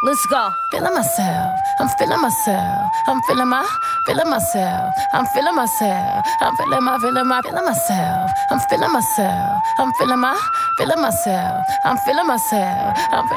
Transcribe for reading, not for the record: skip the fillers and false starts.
Let's go. Feeling myself, I'm feeling myself, I'm feeling myself, I'm feeling myself, I'm feeling myself, I'm feeling myself, I'm feeling myself, I'm feeling myself, I'm